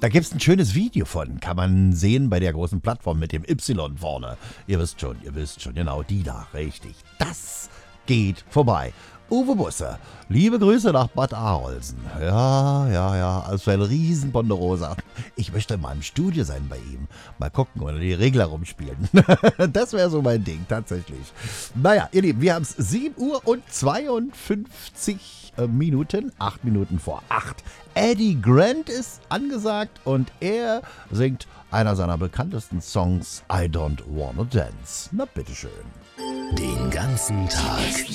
Da gibt es ein schönes Video von, kann man sehen bei der großen Plattform mit dem Y vorne. Ihr wisst schon, genau, die da, richtig. Das geht vorbei. Uwe Busse, liebe Grüße nach Bad Arolsen. Ja, also ein riesen Ponderosa. Ich möchte mal im Studio sein bei ihm. Mal gucken oder die Regler rumspielen. Das wäre so mein Ding, tatsächlich. Naja, ihr Lieben, wir haben es 7:52 Minuten, 8 Minuten vor 8. Eddie Grant ist angesagt und er singt einer seiner bekanntesten Songs, I Don't Wanna Dance. Na bitteschön. Den ganzen Tag